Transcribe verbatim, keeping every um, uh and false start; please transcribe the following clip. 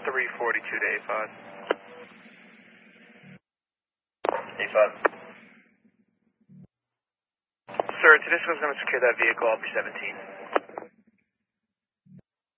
three forty-two to A five. A five. Sir, Tedisco's going to secure that vehicle. I'll be seventeen.